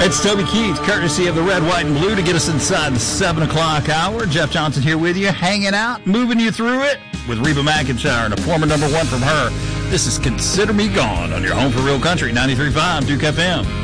It's Toby Keith, courtesy of the Red, White, and Blue to get us inside the 7 o'clock hour. Jeff Johnson here with you, hanging out, moving you through it with Reba McEntire and a former number one from her. This is Consider Me Gone on your home for real country, 93.5 Duke FM.